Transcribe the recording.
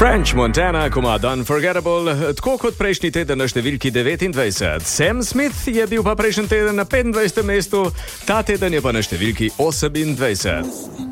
French Montana, komad Unforgettable, tako kot prejšnji teden na številki 29. Sam Smith je bil pa prejšnji teden na 25. mestu, ta teden je pa na številki 28.